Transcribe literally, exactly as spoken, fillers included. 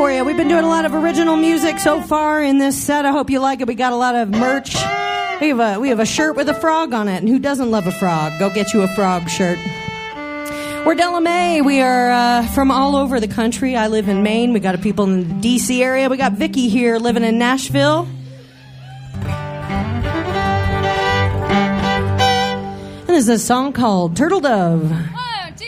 for you. We've been doing a lot of original music so far in this set. I hope you like it. We got a lot of merch. We have a, we have a shirt with a frog on it. And who doesn't love a frog? Go get you a frog shirt. We're Della Mae. We are uh, from all over the country. I live in Maine. We got people in the D C area. We got Vicky here living in Nashville. And there's a song called Turtle Dove.